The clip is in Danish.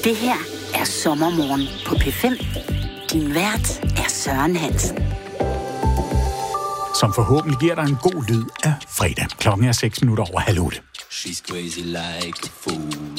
Det her er SommerMorgen på P5. Din vært er Søren Hansen. Som forhåbentlig giver dig en god lyd af fredag. Klokken er 6:06. She's crazy like a fool.